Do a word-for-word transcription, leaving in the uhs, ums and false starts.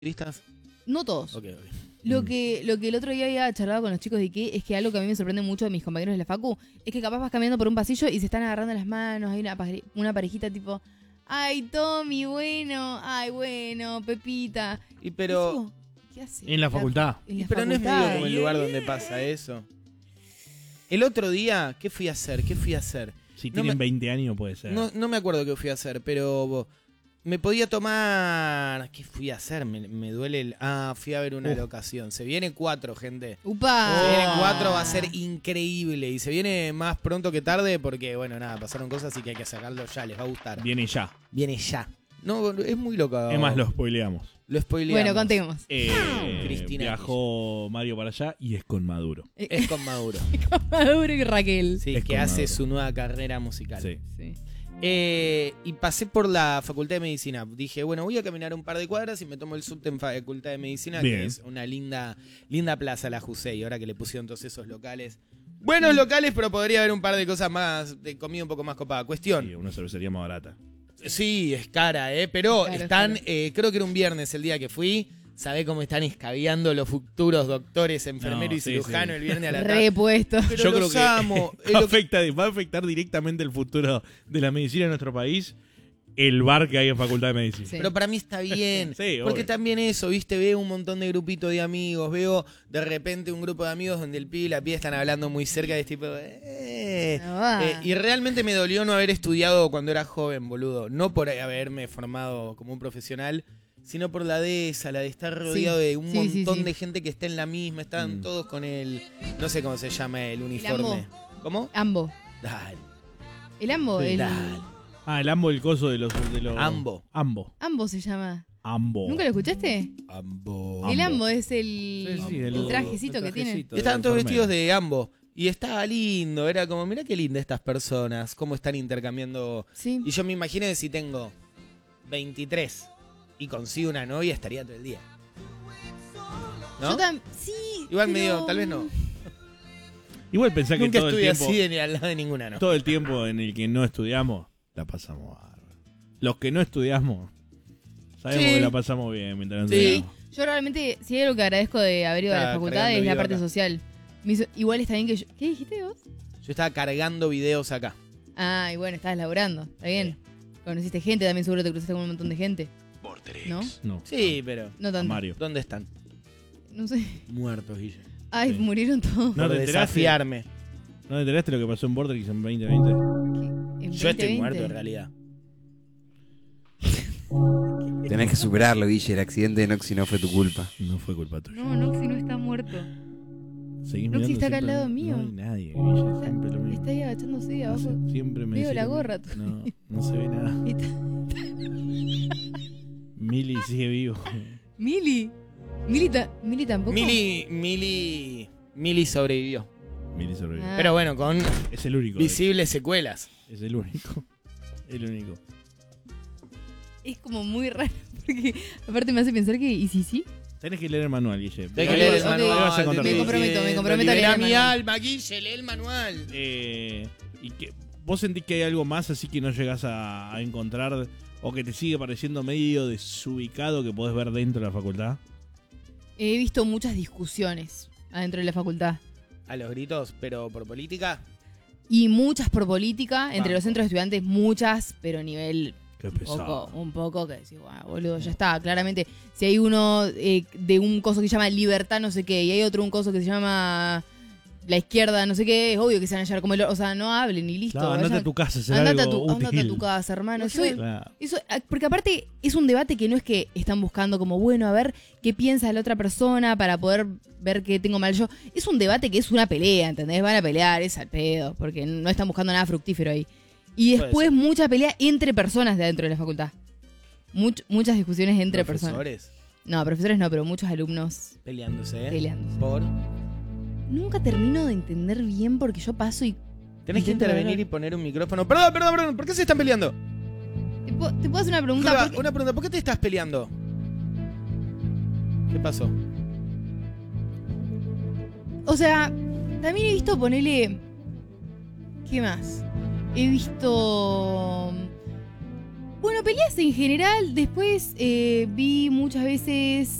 ¿Cristas? No todos. Ok, ok. Lo que, lo que el otro día había charlado con los chicos de Ike es que algo que a mí me sorprende mucho de mis compañeros de la facu es que capaz vas caminando por un pasillo y se están agarrando las manos, hay una, pare- una parejita tipo, ay, Tommy, bueno, ay, bueno, Pepita. Y pero, Eso, ¿qué hace? En la facultad. En la pero no es facultad. medio como el lugar donde pasa eso. El otro día, ¿qué fui a hacer? ¿Qué fui a hacer? Si No tienen me- veinte años puede ser. No, no me acuerdo qué fui a hacer, pero me podía tomar... ¿Qué fui a hacer? Me, me duele el... Ah, fui a ver una Uf. locación. Se viene cuatro, gente. ¡Upa! Se viene cuatro, va a ser increíble. Y se viene más pronto que tarde porque, bueno, nada, pasaron cosas y que hay que sacarlo ya. Les va a gustar. Viene ya. Viene ya. No, es muy loco. Es más, lo spoileamos. Lo spoileamos. Bueno, contemos. Eh, Cristina viajó Mario para allá y es con Maduro. Es con Maduro. Maduro y Raquel. Sí, Es que con hace Maduro. su nueva carrera musical. Sí. Sí. Eh, y pasé por la Facultad de Medicina. Dije, bueno, voy a caminar un par de cuadras y me tomo el subte en Facultad de Medicina, Bien. que es una linda, linda plaza, la Jusey, ahora que le pusieron todos esos locales. Buenos locales, pero podría haber un par de cosas más, de comida un poco más copada. Cuestión. Sí, una cervecería más barata. Sí, es cara, ¿eh? Pero Claro, están, claro. eh, creo que era un viernes el día que fui. ¿Sabés cómo están escabeando los futuros doctores, enfermeros No, y sí, cirujanos sí. el viernes a la tarde? Repuesto. Pero Yo creo los que amo. Es va, a lo que- afectar, va a afectar directamente el futuro de la medicina en nuestro país. El bar que hay en Facultad de Medicina. Sí. Pero para mí está bien. Sí, porque obvio. también eso, ¿viste? Veo un montón de grupitos de amigos. Veo de repente un grupo de amigos donde el pibe y la piba están hablando muy cerca de este tipo de... eh. No va. Eh, y realmente me dolió no haber estudiado cuando era joven, boludo. No por haberme formado como un profesional, sino por la de esa, la de estar rodeado Sí. de un Sí, sí, montón sí. de gente que está en la misma. Están Mm. todos con el... No sé cómo se llama el uniforme. ¿Cómo? Ambo. Dale. El Ambo. Sí. El... Dale. Ah, el ambo, el coso de los... De los Ambo. Ambo. Ambo se llama. Ambo. ¿Nunca lo escuchaste? Ambo. El Ambo. Ambo es el, Sí, sí, el trajecito el que tiene. trajecito. Estaban todos enfermera. vestidos de ambos. Y estaba lindo. Era como, mirá qué linda estas personas. Cómo están intercambiando. Sí. Y yo me imaginé que si tengo veintitrés y consigo una novia, estaría todo el día. ¿No? Yo también. Sí. Igual pero- medio, tal vez no. Igual pensá que Nunca todo el estudié tiempo... así de ni al lado de ninguna, ¿no? Todo el tiempo en el que no estudiamos, la pasamos bárbaro. Los que no estudiamos, sabemos Sí. que la pasamos bien mientras no Sí. estudiamos. Yo realmente, si hay algo que agradezco de haber ido a la Está facultad cargando es la video parte acá. social. Me hizo- igual está bien que yo. ¿Qué dijiste vos? Yo estaba cargando videos acá. Ah, y bueno, estabas laburando. Está bien. Conociste gente, también seguro te cruzaste con un montón de gente. ¿No? No. Sí, pero No tanto. Mario. ¿dónde están? No sé. Muertos, Guille. Ay, Sí. murieron todos. No Por te enteraste. desafiarme. ¿No te enteraste lo que pasó en Vortex en veinte veinte? ¿Qué? ¿En Yo estoy veinte veinte? muerto en realidad. Tenés que superarlo, Guille. El accidente de Noxi no fue tu culpa. No fue culpa tuya. No, Noxi no está muerto. Seguís Noxi mirando está acá al siempre- lado mío. No hay nadie, Guille, siempre lo mismo. Está ahí agachándose No abajo. sé, siempre me Veo decís la lo mismo. gorra. No, no se ve nada. Está- Mili sigue vivo. Mili. Mili, ta- Mili tampoco. Mili, Mili, Mili sobrevivió. Mili sobrevivió. Ah. Pero bueno, con Es el único. de visibles secuelas. hecho. Es el único. El único. Es como muy raro. Porque aparte me hace pensar que. ¿Y si sí? Tenés que leer el manual, Guille. Hay que Ok, leer el ok. manual. Me vas a contar te Me todo. estoy comprometo, me diciendo, comprometo a leer libera el mi manual. alma, Guille, lee el manual. Eh, y que vos sentís que hay algo más así que no llegás a, a encontrar o que te sigue pareciendo medio desubicado que podés ver dentro de la facultad. He visto muchas discusiones adentro de la facultad. A los gritos, pero por política. Y muchas por política. Entre Banco. los centros de estudiantes, muchas, pero a nivel Qué un pesado. poco, un poco que decís, "Guau, boludo, ya está". Claramente, si hay uno eh, de un coso que se llama libertad, no sé qué, y hay otro un coso que se llama la izquierda, no sé qué, es obvio que se van a llevar como el... O sea, no hablen y listo. Claro, andate vayan- a tu casa, hacer andate, a algo tu, útil. andate a tu casa, hermano. Eso, Claro. eso, ah, porque aparte es un debate que no es que están buscando como, bueno, a ver qué piensa la otra persona para poder ver qué tengo mal yo. Es un debate que es una pelea, ¿entendés? Van a pelear, es al pedo, porque no están buscando nada fructífero ahí. Y Puede después ser. mucha pelea entre personas de adentro de la facultad. Much- muchas discusiones entre personas. Profesores No, profesores no, pero muchos alumnos peleándose, ¿eh? peleando. Por. Nunca termino de entender bien porque yo paso y... Tenés que Intento intervenir hablar. y poner un micrófono. Perdón, perdón, perdón. ¿Por qué se están peleando? ¿Te puedo, te puedo hacer una pregunta? Jura, ¿Por qué- una pregunta. ¿Por qué te estás peleando? ¿Qué pasó? O sea, también he visto ponerle... ¿Qué más? He visto... Bueno, peleas en general, después eh, vi muchas veces